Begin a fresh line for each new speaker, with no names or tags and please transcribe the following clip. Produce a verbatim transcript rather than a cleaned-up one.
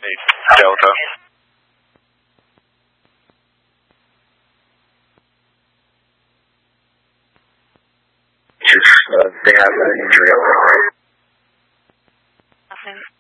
Delta.
Just, uh, they have an injury on the right.
Nothing.